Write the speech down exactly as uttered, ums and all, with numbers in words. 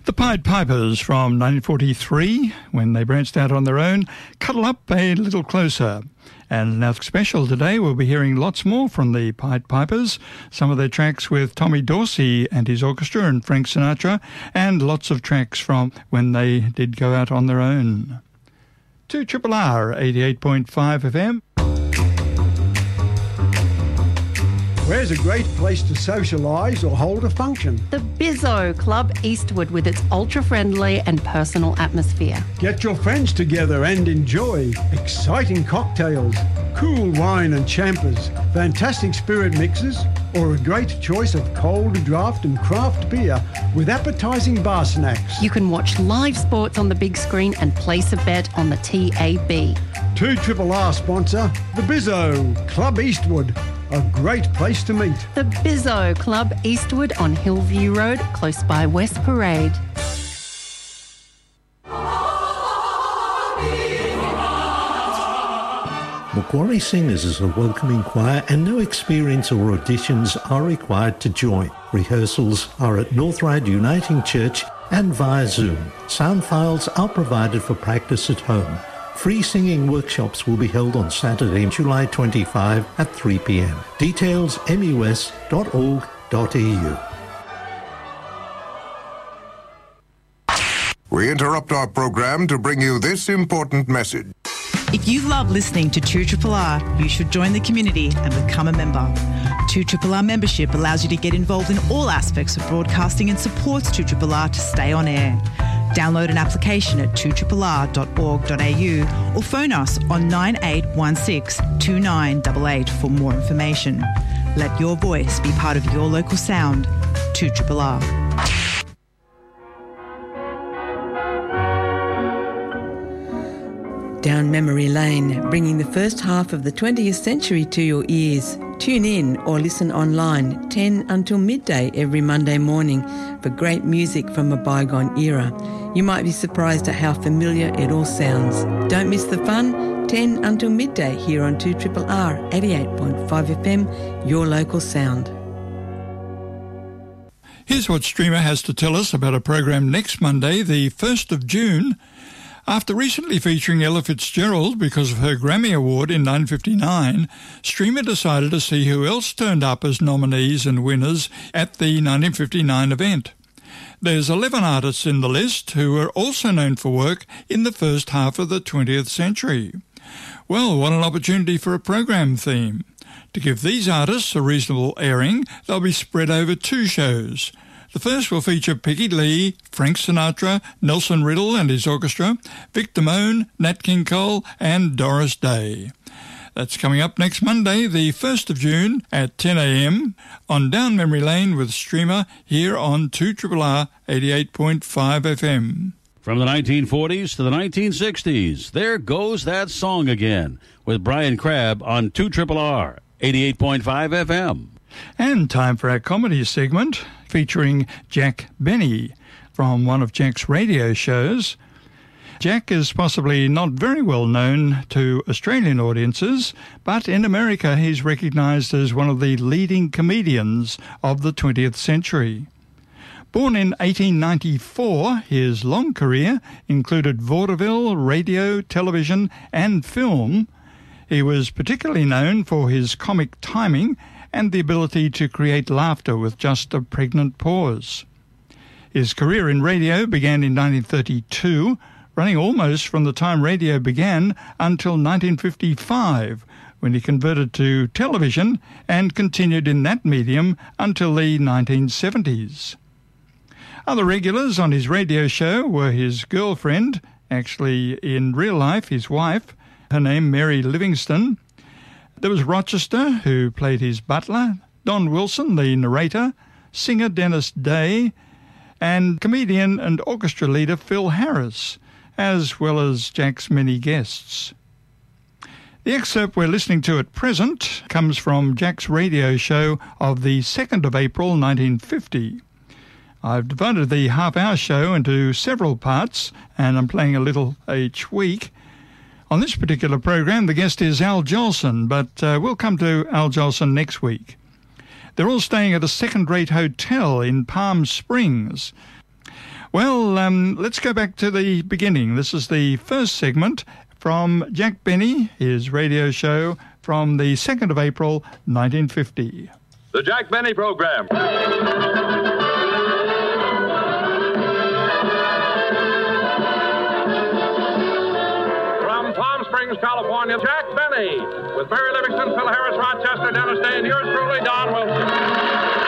The Pied Pipers from nineteen forty-three, when they branched out on their own, Cuddle Up a Little Closer. And now special today, we'll be hearing lots more from the Pied Pipers, some of their tracks with Tommy Dorsey and his orchestra and Frank Sinatra, and lots of tracks from when they did go out on their own. two R R R eighty-eight point five F M. Where's a great place to socialise or hold a function? The Bizzo Club Eastwood, with its ultra-friendly and personal atmosphere. Get your friends together and enjoy exciting cocktails, cool wine and champers, fantastic spirit mixes, or a great choice of cold draft and craft beer with appetising bar snacks. You can watch live sports on the big screen and place a bet on the T A B. two R R R sponsor, the Bizzo Club Eastwood. A great place to meet. The Bizzo Club Eastwood on Hillview Road, close by West Parade. Macquarie Singers is a welcoming choir and no experience or auditions are required to join. Rehearsals are at North Ryde Uniting Church and via Zoom. Sound files are provided for practice at home. Free singing workshops will be held on Saturday, July twenty-fifth at three p m. Details m u s dot org dot e u. We interrupt our program to bring you this important message. If you love listening to two R R R, you should join the community and become a member. two R R R membership allows you to get involved in all aspects of broadcasting and supports two R R R to stay on air. Download an application at two R R R dot org dot a u or phone us on nine eight one six two nine eight eight for more information. Let your voice be part of your local sound. two R R R. Down memory lane, bringing the first half of the twentieth century to your ears. Tune in or listen online ten until midday every Monday morning for great music from a bygone era. You might be surprised at how familiar it all sounds. Don't miss the fun, ten until midday here on two R R R eighty-eight point five F M, your local sound. Here's what Streamer has to tell us about a program next Monday, the first of June. After recently featuring Ella Fitzgerald because of her Grammy Award in nineteen fifty-nine, Streamer decided to see who else turned up as nominees and winners at the nineteen fifty-nine event. There's eleven artists in the list who were also known for work in the first half of the twentieth century. Well, what an opportunity for a program theme. To give these artists a reasonable airing, they'll be spread over two shows. The first will feature Peggy Lee, Frank Sinatra, Nelson Riddle and his orchestra, Vic Damone, Nat King Cole and Doris Day. That's coming up next Monday, the first of June at ten a m on Down Memory Lane with Streamer here on two R R R eighty-eight point five F M. From the nineteen forties to the nineteen sixties, there goes that song again with Brian Crabb on two R R R eighty-eight point five F M. And time for our comedy segment featuring Jack Benny from one of Jack's radio shows. Jack is possibly not very well known to Australian audiences, but in America he's recognised as one of the leading comedians of the twentieth century. Born in eighteen ninety-four, his long career included vaudeville, radio, television and film. He was particularly known for his comic timing and the ability to create laughter with just a pregnant pause. His career in radio began in nineteen thirty-two, running almost from the time radio began until nineteen fifty-five, when he converted to television and continued in that medium until the nineteen seventies. Other regulars on his radio show were his girlfriend, actually in real life his wife, her name Mary Livingston. There was Rochester, who played his butler, Don Wilson, the narrator, singer Dennis Day, and comedian and orchestra leader Phil Harris, as well as Jack's many guests. The excerpt we're listening to at present comes from Jack's radio show of the second of April nineteen fifty. I've divided the half-hour show into several parts, and I'm playing a little each week. On this particular program, the guest is Al Jolson, but uh, we'll come to Al Jolson next week. They're all staying at a second-rate hotel in Palm Springs. Well, um, let's go back to the beginning. This is the first segment from Jack Benny, his radio show from the second of April, nineteen fifty. The Jack Benny Program. From Palm Springs, California, Jack Benny, with Mary Livingston, Phil Harris, Rochester, Dennis Day, and yours truly, Don Wilson.